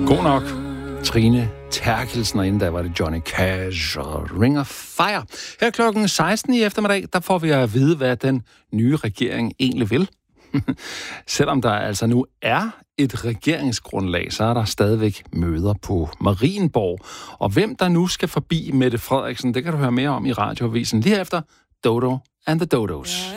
God nok. Trine Terkelsen, og inden da var det Johnny Cash og Ring of Fire. Her klokken 16 i eftermiddag, der får vi at vide, hvad den nye regering egentlig vil. Selvom der altså nu er et regeringsgrundlag, så er der stadigvæk møder på Marienborg. Og hvem der nu skal forbi Mette Frederiksen, det kan du høre mere om i Radioavisen lige efter Dodo and the Dodos.